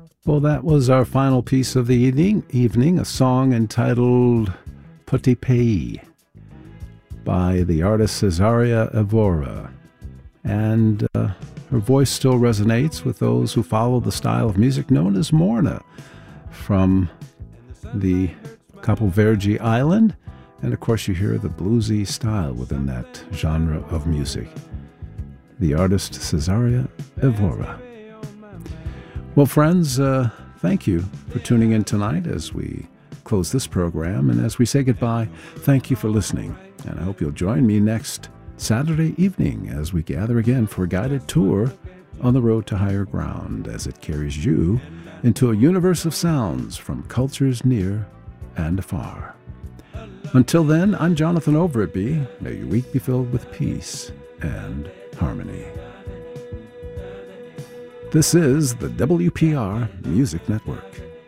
Well, that was our final piece of the evening, a song entitled Petit Pays by the artist Cesaria Evora. And her voice still resonates with those who follow the style of music known as Morna from the Capo Verde island. And of course you hear the bluesy style within that genre of music. The artist Cesaria Evora. Well, friends, thank you for tuning in tonight as we close this program. And as we say goodbye, thank you for listening. And I hope you'll join me next Saturday evening as we gather again for a guided tour on the road to higher ground as it carries you into a universe of sounds from cultures near and afar. Until then, I'm Jonathan Overby. May your week be filled with peace and harmony. This is the WPR Music Network.